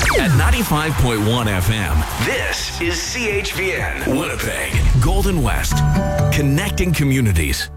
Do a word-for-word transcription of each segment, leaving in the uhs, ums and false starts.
At ninety-five point one F M, this is C H V N, Winnipeg, Golden West, connecting communities.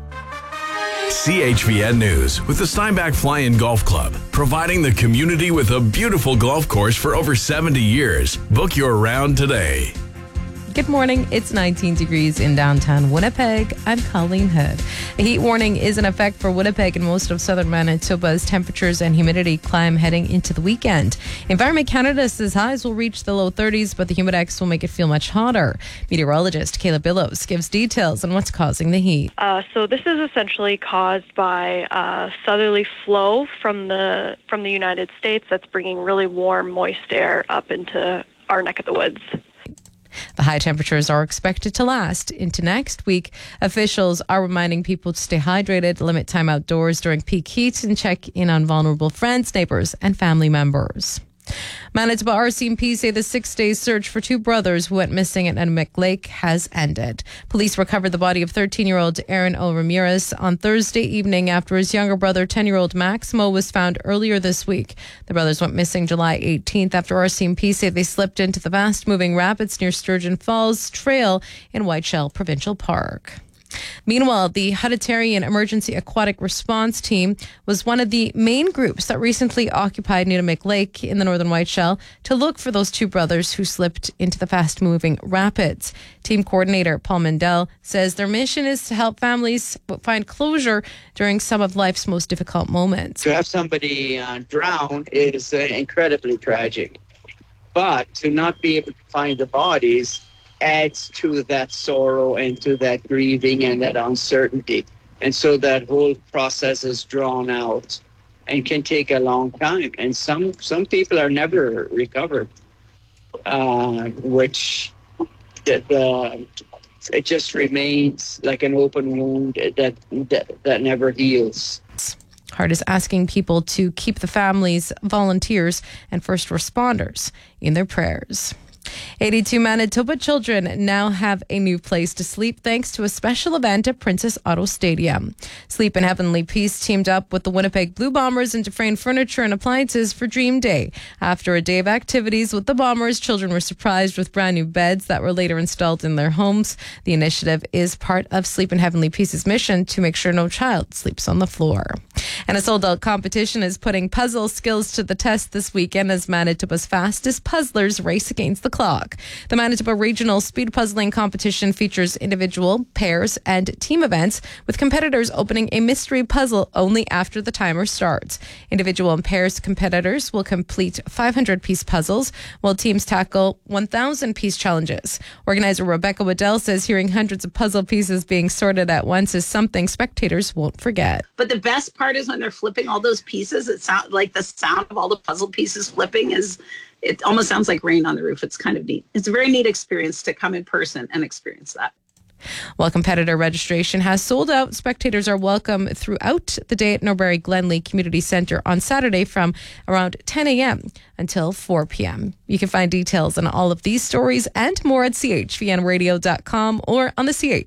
C H V N News with the Steinbach Fly-In Golf Club, providing the community with a beautiful golf course for over seventy years. Book your round today. Good morning. It's nineteen degrees in downtown Winnipeg. I'm Colleen Hood. A heat warning is in effect for Winnipeg and most of southern Manitoba as temperatures and humidity climb heading into the weekend. Environment Canada says highs will reach the low thirties, but the humidex will make it feel much hotter. Meteorologist Kayla Billows gives details on what's causing the heat. Uh, so this is essentially caused by a southerly flow from the from the United States that's bringing really warm, moist air up into our neck of the woods. The high temperatures are expected to last into next week. Officials are reminding people to stay hydrated, limit time outdoors during peak heat, and check in on vulnerable friends, neighbours, and family members. Manitoba R C M P say the six-day search for two brothers who went missing at Nanomek Lake has ended. Police recovered the body of thirteen-year-old Aaron O. Ramirez on Thursday evening after his younger brother, ten-year-old Maximo, was found earlier this week. The brothers went missing July eighteenth after R C M P say they slipped into the fast-moving rapids near Sturgeon Falls Trail in Whiteshell Provincial Park. Meanwhile, the Humanitarian Emergency Aquatic Response Team was one of the main groups that recently occupied Nanomek Lake in the northern Whiteshell to look for those two brothers who slipped into the fast-moving rapids. Team coordinator Paul Mendel says their mission is to help families find closure during some of life's most difficult moments. To have somebody uh, drown is uh, incredibly tragic, but to not be able to find the bodies adds to that sorrow and to that grieving and that uncertainty. And so that whole process is drawn out and can take a long time. And some some people are never recovered, uh, which the, the, it just remains like an open wound that, that, that never heals. HART is asking people to keep the families, volunteers, and first responders in their prayers. eighty-two Manitoba children now have a new place to sleep thanks to a special event at Princess Auto Stadium. Sleep in Heavenly Peace teamed up with the Winnipeg Blue Bombers and Dufresne Furniture and Appliances for Dream Day. After a day of activities with the Bombers, children were surprised with brand new beds that were later installed in their homes. The initiative is part of Sleep in Heavenly Peace's mission to make sure no child sleeps on the floor. And a sold-out competition is putting puzzle skills to the test this weekend as Manitoba's fastest puzzlers race against the clock. The Manitoba Regional Speed Puzzling Competition features individual, pairs, and team events, with competitors opening a mystery puzzle only after the timer starts. Individual and pairs competitors will complete five hundred piece puzzles, while teams tackle one thousand piece challenges. Organizer Rebecca Waddell says hearing hundreds of puzzle pieces being sorted at once is something spectators won't forget. But the best part is when they're flipping all those pieces, it sounds like the sound of all the puzzle pieces flipping is, it almost sounds like rain on the roof. It's kind of neat. It's a very neat experience to come in person and experience that. While competitor registration has sold out, spectators are welcome throughout the day at Norbury Glenlee Community Centre on Saturday from around ten a.m. until four p.m. You can find details on all of these stories and more at c h v n radio dot com or on the C H